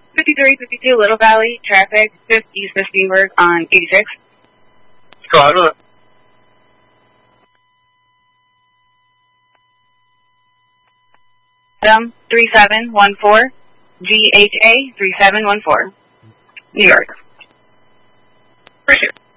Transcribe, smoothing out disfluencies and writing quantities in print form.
5352 Little Valley, traffic, East Fitchburg on 86. Go ahead with it. Adam 3714, GHA 3714, New York. Appreciate it.